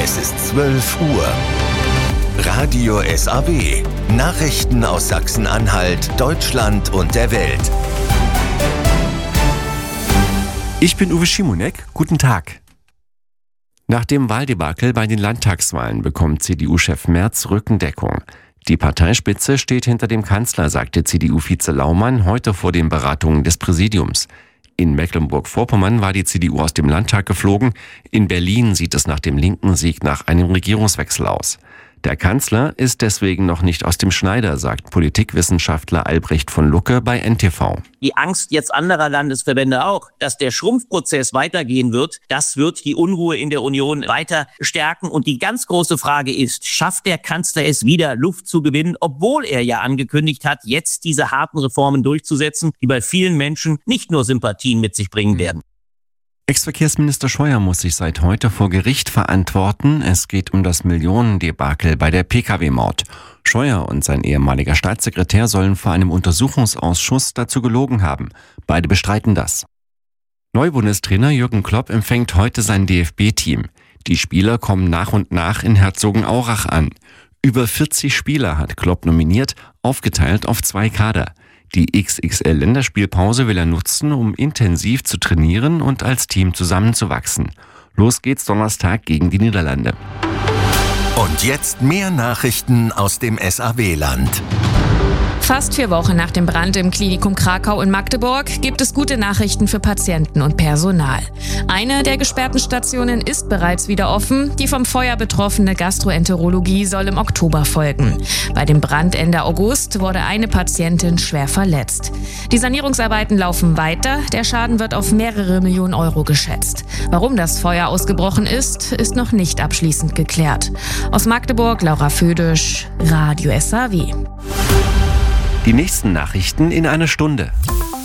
Es ist 12 Uhr. Radio SAW. Nachrichten aus Sachsen-Anhalt, Deutschland und der Welt. Ich bin Uwe Schimonek. Guten Tag. Nach dem Wahldebakel bei den Landtagswahlen bekommt CDU-Chef Merz Rückendeckung. Die Parteispitze steht hinter dem Kanzler, sagte CDU-Vize Laumann heute vor den Beratungen des Präsidiums. In Mecklenburg-Vorpommern war die CDU aus dem Landtag geflogen. In Berlin sieht es nach dem linken Sieg nach einem Regierungswechsel aus. Der Kanzler ist deswegen noch nicht aus dem Schneider, sagt Politikwissenschaftler Albrecht von Lucke bei NTV. Die Angst jetzt anderer Landesverbände auch, dass der Schrumpfprozess weitergehen wird, das wird die Unruhe in der Union weiter stärken. Und die ganz große Frage ist, schafft der Kanzler es wieder, Luft zu gewinnen, obwohl er ja angekündigt hat, jetzt diese harten Reformen durchzusetzen, die bei vielen Menschen nicht nur Sympathien mit sich bringen werden. Ex-Verkehrsminister Scheuer muss sich seit heute vor Gericht verantworten. Es geht um das Millionendebakel bei der Pkw-Maut. Scheuer und sein ehemaliger Staatssekretär sollen vor einem Untersuchungsausschuss dazu gelogen haben. Beide bestreiten das. Neubundestrainer Jürgen Klopp empfängt heute sein DFB-Team. Die Spieler kommen nach und nach in Herzogenaurach an. Über 40 Spieler hat Klopp nominiert, aufgeteilt auf 2 Kader. Die XXL-Länderspielpause will er nutzen, um intensiv zu trainieren und als Team zusammenzuwachsen. Los geht's Donnerstag gegen die Niederlande. Und jetzt mehr Nachrichten aus dem SAW-Land. Fast 4 Wochen nach dem Brand im Klinikum Krakau in Magdeburg gibt es gute Nachrichten für Patienten und Personal. Eine der gesperrten Stationen ist bereits wieder offen. Die vom Feuer betroffene Gastroenterologie soll im Oktober folgen. Bei dem Brand Ende August wurde eine Patientin schwer verletzt. Die Sanierungsarbeiten laufen weiter. Der Schaden wird auf mehrere Millionen Euro geschätzt. Warum das Feuer ausgebrochen ist, ist noch nicht abschließend geklärt. Aus Magdeburg, Laura Födisch, Radio SAW. Die nächsten Nachrichten in einer Stunde.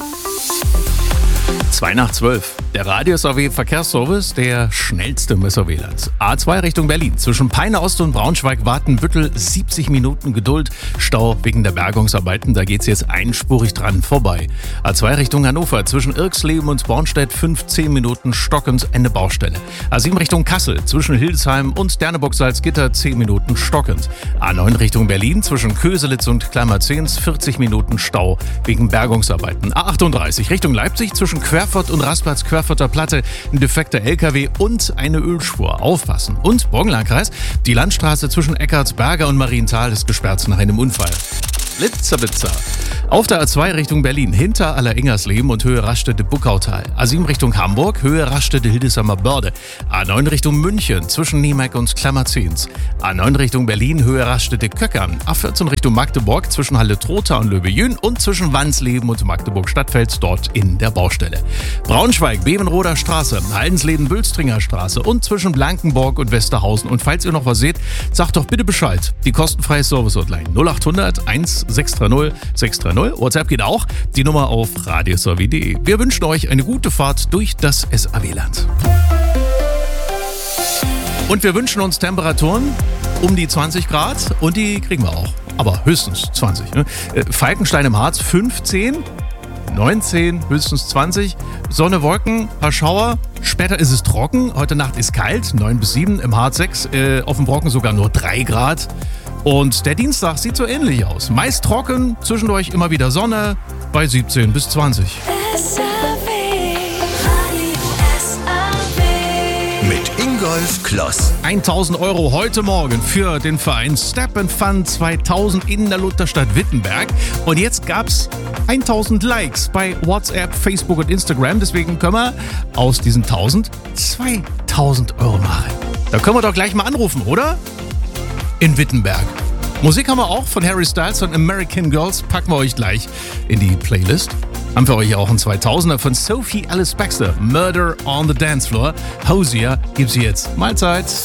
11:02. Der Radio SAW Verkehrsservice, der schnellste im SAW-Land. A2 Richtung Berlin. Zwischen Peine Ost und Braunschweig-Wartenbüttel 70 Minuten Geduld. Stau wegen der Bergungsarbeiten. Da geht's jetzt einspurig dran vorbei. A2 Richtung Hannover. Zwischen Irxleben und Bornstedt 15 Minuten stockend, Ende Baustelle. A7 Richtung Kassel. Zwischen Hildesheim und Derneburg-Salzgitter 10 Minuten stockend. A9 Richtung Berlin. Zwischen Köselitz und Kleimerzens 40 Minuten Stau wegen Bergungsarbeiten. A38 Richtung Leipzig. Zwischen Querfurt und Rastplatz Querfurter Platte ein defekter LKW und eine Ölspur. Aufpassen. Und Burgenlandkreis, die Landstraße zwischen Eckartsberger und Marienthal ist gesperrt nach einem Unfall. Blitzer. Auf der A2 Richtung Berlin, hinter Aller-Ingersleben und Höhe Raststätte-Buckautal. A7 Richtung Hamburg, Höhe Raststätte-Hildesheimer Börde. A9 Richtung München, zwischen Niemeck und Klammerzens. A9 Richtung Berlin, Höhe Raststätte-Köckern. A14 Richtung Magdeburg, zwischen Halle-Trotha und Löwe-Jün und zwischen Wansleben und Magdeburg-Stadtfeld, dort in der Baustelle. Braunschweig, Bevenroder Straße, Haldensleben-Bülstringer Straße und zwischen Blankenburg und Westerhausen. Und falls ihr noch was seht, sagt doch bitte Bescheid. Die kostenfreie Service-Hotline 0800 1630 630. WhatsApp geht auch. Die Nummer auf radiosaw.de. Wir wünschen euch eine gute Fahrt durch das SAW-Land. Und wir wünschen uns Temperaturen um die 20 Grad und die kriegen wir auch. Aber höchstens 20. Ne? Falkenstein im Harz 15, 19, höchstens 20. Sonne, Wolken, paar Schauer. Später ist es trocken. Heute Nacht ist kalt, 9 bis 7. Im Harz 6, auf dem Brocken sogar nur 3 Grad. Und der Dienstag sieht so ähnlich aus. Meist trocken, zwischendurch immer wieder Sonne bei 17 bis 20. Mit Ingolf Kloss. 1.000 Euro heute Morgen für den Verein Step and Fun 2000 in der Lutherstadt Wittenberg. Und jetzt gab's 1.000 Likes bei WhatsApp, Facebook und Instagram. Deswegen können wir aus diesen 1.000 2.000 Euro machen. Da können wir doch gleich mal anrufen, oder? In Wittenberg. Musik haben wir auch von Harry Styles und American Girls. Packen wir euch gleich in die Playlist. Haben für euch auch einen 2000er von Sophie Alice Baxter. Murder on the Dance Floor. Hosier gibt's jetzt. Mahlzeit.